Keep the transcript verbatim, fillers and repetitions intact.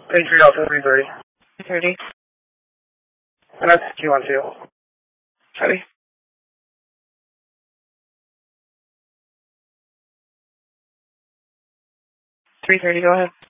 Patriot Delta three thirty. three thirty. And that's two one two. Copy. three thirty, go ahead.